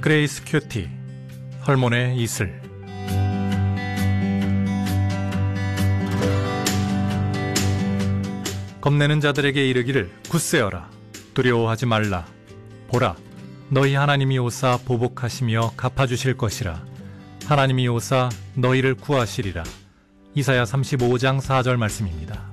그레이스 큐티, 헐몬의 이슬. 겁내는 자들에게 이르기를 굳세어라, 두려워하지 말라. 보라, 너희 하나님이 오사 보복하시며 갚아주실 것이라. 하나님이 오사 너희를 구하시리라. 이사야 35장 4절 말씀입니다.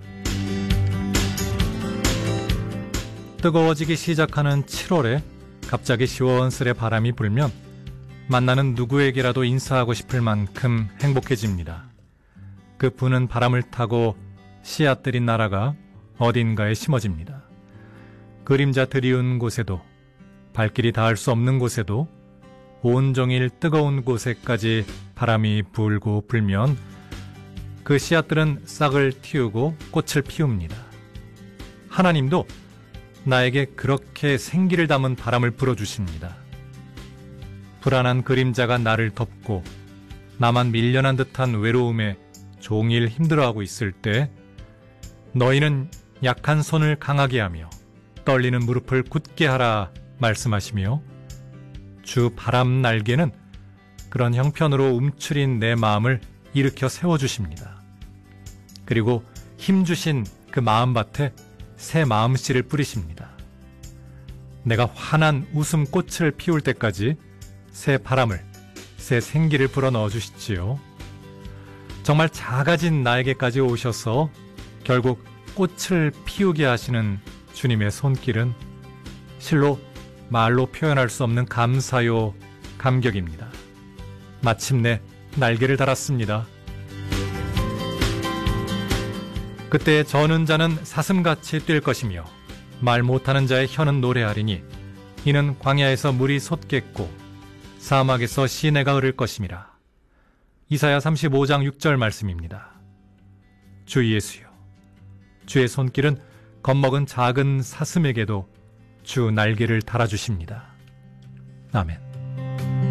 뜨거워지기 시작하는 7월에 갑자기 시원스레 바람이 불면 만나는 누구에게라도 인사하고 싶을 만큼 행복해집니다. 그 부는 바람을 타고 씨앗들이 날아가 어딘가에 심어집니다. 그림자 드리운 곳에도, 발길이 닿을 수 없는 곳에도, 온종일 뜨거운 곳에까지 바람이 불고 불면 그 씨앗들은 싹을 틔우고 꽃을 피웁니다. 하나님도 나에게 그렇게 생기를 담은 바람을 불어주십니다. 불안한 그림자가 나를 덮고 나만 밀려난 듯한 외로움에 종일 힘들어하고 있을 때 너희는 약한 손을 강하게 하며 떨리는 무릎을 굳게 하라 말씀하시며 주 바람 날개는 그런 형편으로 움츠린 내 마음을 일으켜 세워주십니다. 그리고 힘주신 그 마음밭에 새 마음씨를 뿌리십니다. 내가 환한 웃음꽃을 피울 때까지 새 바람을, 새 생기를 불어넣어 주시지요. 정말 작아진 나에게까지 오셔서 결국 꽃을 피우게 하시는 주님의 손길은 실로 말로 표현할 수 없는 감사요, 감격입니다. 마침내 날개를 달았습니다. 그때 저는 자는 사슴같이 뛸 것이며 말 못하는 자의 혀는 노래하리니 이는 광야에서 물이 솟겠고 사막에서 시내가 흐를 것임이라. 이사야 35장 6절 말씀입니다. 주 예수여, 주의 손길은 겁먹은 작은 사슴에게도 주 날개를 달아주십니다. 아멘.